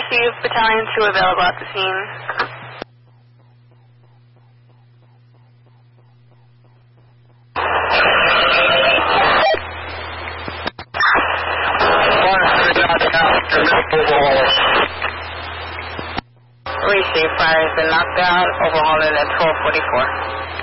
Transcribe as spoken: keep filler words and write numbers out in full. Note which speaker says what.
Speaker 1: receive Battalion two available at the scene. Receive, fire has been knocked down, overhauling at twelve forty-four.